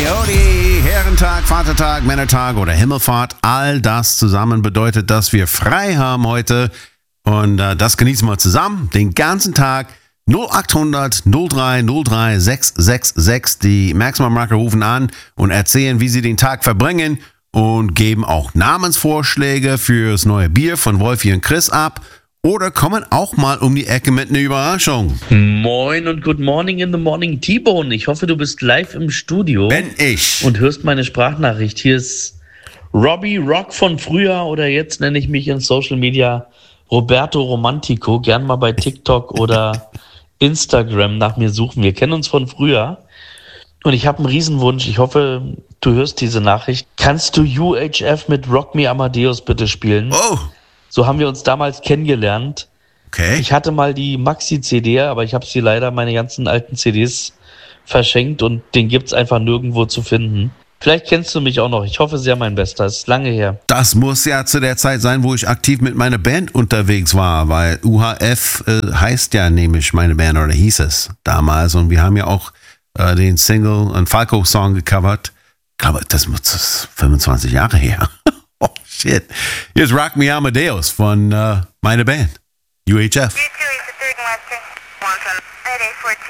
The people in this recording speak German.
Howdy, Herrentag, Vatertag, Männertag oder Himmelfahrt. All das zusammen bedeutet, dass wir frei haben heute. Und das genießen wir zusammen den ganzen Tag. 0800 03 03 666. Die Maximum-Marker rufen an und erzählen, wie sie den Tag verbringen und geben auch Namensvorschläge fürs neue Bier von Wolfi und Chris ab. Oder kommen auch mal um die Ecke mit einer Überraschung. Moin und good morning in the morning, T-Bone. Ich hoffe, du bist live im Studio. Bin ich. Und hörst meine Sprachnachricht. Hier ist Robbie Rock von früher oder jetzt nenne ich mich in Social Media Roberto Romantico. Gern mal bei TikTok oder Instagram nach mir suchen. Wir kennen uns von früher. Und ich habe einen Riesenwunsch. Ich hoffe, du hörst diese Nachricht. Kannst du UHF mit Rock Me Amadeus bitte spielen? Oh. So haben wir uns damals kennengelernt. Okay. Ich hatte mal die Maxi-CD, aber ich habe sie leider, meine ganzen alten CDs, verschenkt und den gibt's einfach nirgendwo zu finden. Vielleicht kennst du mich auch noch. Ich hoffe sehr, mein Bester. Es ist lange her. Das muss ja zu der Zeit sein, wo ich aktiv mit meiner Band unterwegs war, weil UHF heißt ja nämlich meine Band, oder hieß es damals. Und wir haben ja auch den Single, einen Falco-Song gecovert. Aber das muss 25 Jahre her. Oh, shit. Hier ist Rock Me Amadeus von meiner Band, UHF.